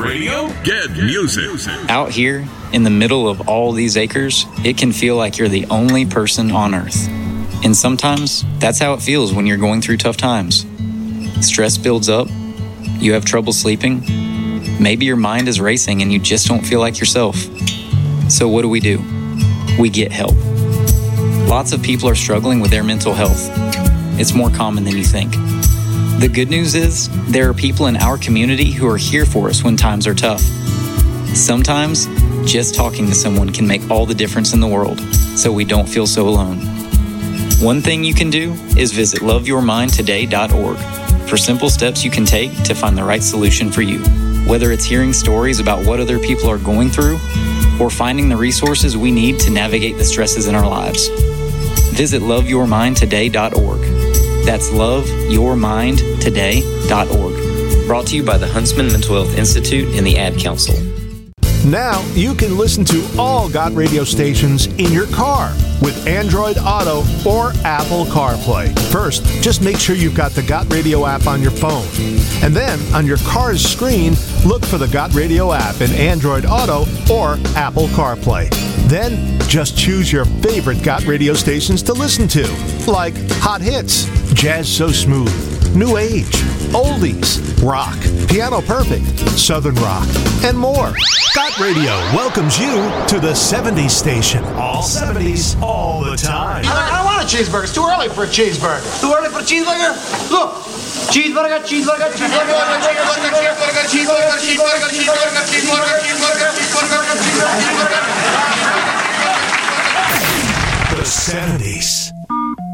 radio? Get music. Out here, in the middle of all these acres, it can feel like you're the only person on Earth. And sometimes, that's how it feels when you're going through tough times. Stress builds up, you have trouble sleeping, maybe your mind is racing and you just don't feel like yourself. So what do? We get help. Lots of people are struggling with their mental health. It's more common than you think. The good news is, there are people in our community who are here for us when times are tough. Sometimes, just talking to someone can make all the difference in the world, so we don't feel so alone. One thing you can do is visit loveyourmindtoday.org for simple steps you can take to find the right solution for you. Whether it's hearing stories about what other people are going through, or finding the resources we need to navigate the stresses in our lives. Visit loveyourmindtoday.org. That's loveyourmindtoday.org. Brought to you by the Huntsman Mental Health Institute and the Ad Council. Now you can listen to all GOT radio stations in your car with Android Auto or Apple CarPlay. First, just make sure you've got the GOT radio app on your phone. And then, on your car's screen, look for the GOT radio app in Android Auto or Apple CarPlay. Then, just choose your favorite GOT radio stations to listen to, like Hot Hits, Jazz So Smooth, New Age, Oldies, Rock, Piano Perfect, Southern Rock, and more. GOT Radio welcomes you to the 70s station. All 70s, all the time. I don't want a cheeseburger. It's too early for a cheeseburger. Too early for a cheeseburger? Look. Cheeseburger, cheeseburger, cheeseburger, cheeseburger, cheeseburger, cheeseburger. The 70s.